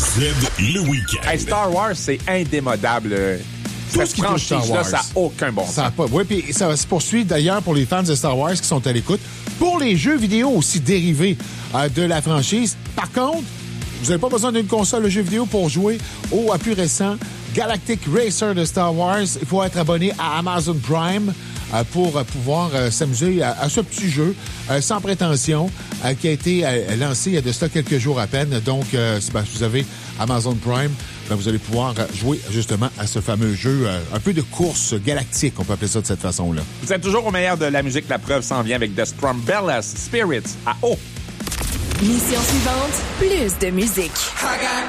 Fred le week-end. Hey, Star Wars, c'est indémodable. Tout Cette ce qui touche Star franchise-là, Wars. ça n'a aucun bon sens. Ça a pas. Oui, puis ça va se poursuivre d'ailleurs pour les fans de Star Wars qui sont à l'écoute. Pour les jeux vidéo aussi dérivés de la franchise. Par contre, vous n'avez pas besoin d'une console de jeux vidéo pour jouer au plus récent Galactic Racer de Star Wars. Il faut être abonné à Amazon Prime pour pouvoir s'amuser à ce petit jeu sans prétention qui a été lancé il y a de cela quelques jours à peine. Donc, si vous avez Amazon Prime, vous allez pouvoir jouer justement à ce fameux jeu, un peu de course galactique, on peut appeler ça de cette façon-là. Vous êtes toujours au meilleur de la musique. La preuve s'en vient avec The Strumbellas Spirits à eau. Mission suivante, plus de musique.